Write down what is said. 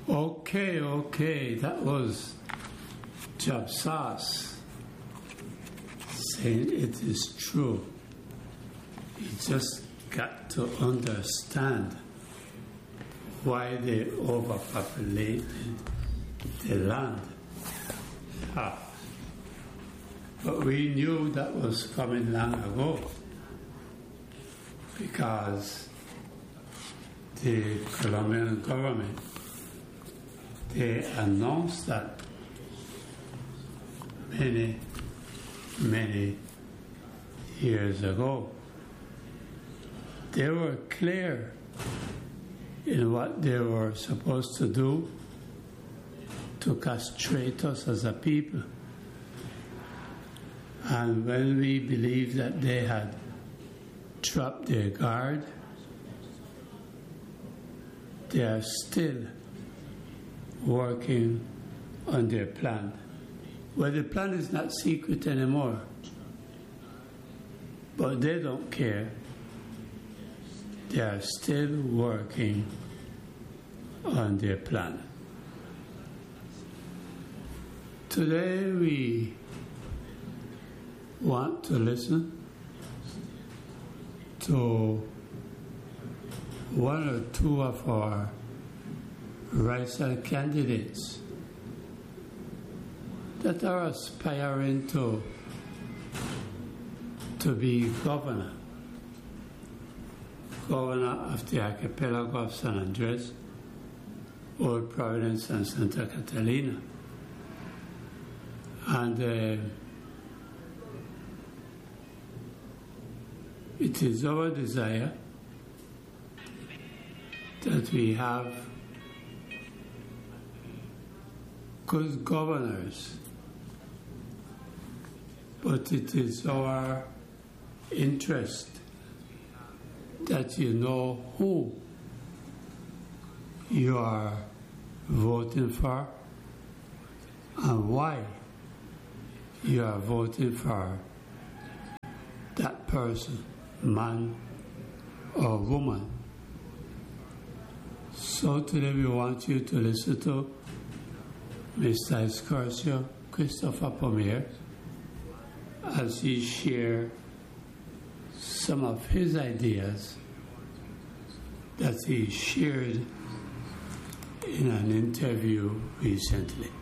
Okay, that was Job Sauce saying it is true. You just got to understand why they overpopulated the land. But we knew that was coming long ago because the Colombian government, they announced that many years ago. They were clear in what they were supposed to do to castrate us as a people. And when we believed that they had dropped their guard, they are still working on their plan. Well, the plan is not secret anymore, but they don't care. They are still working on their plan. Today we want to listen to one or two of our rival candidates that are aspiring to be governor of the archipelago of San Andres, Old Providence, and Santa Catalina. And it is our desire that we have good governors, but it is our interest that you know who you are voting for and why you are voting for that person, man or woman. So today we want you to listen to Mr. Escorcio Christopher Pommier as he shares some of his ideas that he shared in an interview recently.